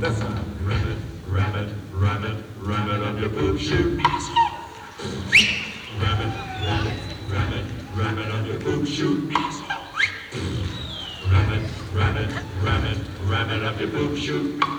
That's not rabbit, rabbit, rabbit, rabbit up your poop chute. Rabbit, rabbit, rabbit, rabbit up your poop chute. Rabbit, rabbit, rabbit, rabbit up your poop chute.